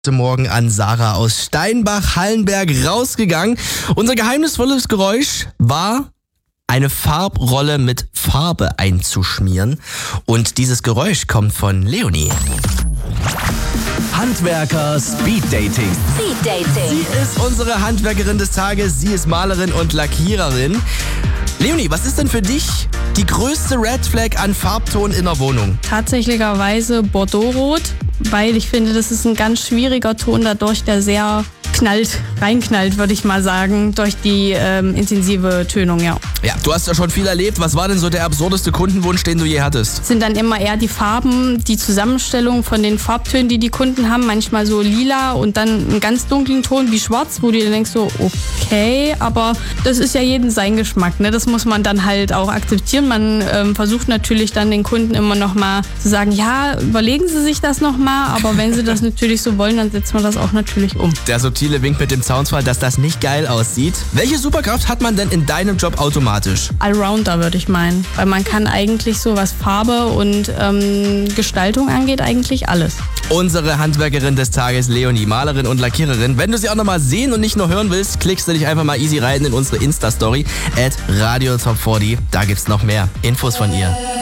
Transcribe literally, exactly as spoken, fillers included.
Heute Morgen an Sarah aus Steinbach-Hallenberg rausgegangen. Unser geheimnisvolles Geräusch war eine Farbrolle mit Farbe einzuschmieren. Und dieses Geräusch kommt von Leonie. Handwerker Speed Dating. Speed Dating. Sie ist unsere Handwerkerin des Tages. Sie ist Malerin und Lackiererin. Leonie, was ist denn für dich die größte Red Flag an Farbton in der Wohnung? Tatsächlicherweise Bordeaux-Rot, weil ich finde, das ist ein ganz schwieriger Ton dadurch, der sehr knallt, reinknallt, würde ich mal sagen, durch die ähm, intensive Tönung, ja. Ja, du hast ja schon viel erlebt. Was war denn so der absurdeste Kundenwunsch, den du je hattest? Sind dann immer eher die Farben, die Zusammenstellung von den Farbtönen, die die Kunden haben, manchmal so lila und dann einen ganz dunklen Ton wie schwarz, wo du dir denkst so, okay, aber das ist ja jedem sein Geschmack, ne? Das muss man dann halt auch akzeptieren. Man ähm, versucht natürlich dann den Kunden immer noch mal zu sagen, ja, überlegen Sie sich das noch mal, aber wenn Sie das natürlich so wollen, dann setzt man das auch natürlich um. Der subtile Wink mit dem Zaunfall, dass das nicht geil aussieht. Welche Superkraft hat man denn in deinem Job automatisch? Allrounder, würde ich meinen. Weil man kann eigentlich so, was Farbe und ähm, Gestaltung angeht, eigentlich alles. Unsere Handwerkerin des Tages, Leonie, Malerin und Lackiererin. Wenn du sie auch noch mal sehen und nicht nur hören willst, klickst du dich einfach mal easy rein in unsere Insta-Story at Radio Top vierzig. Da gibt's noch mehr Infos von ihr.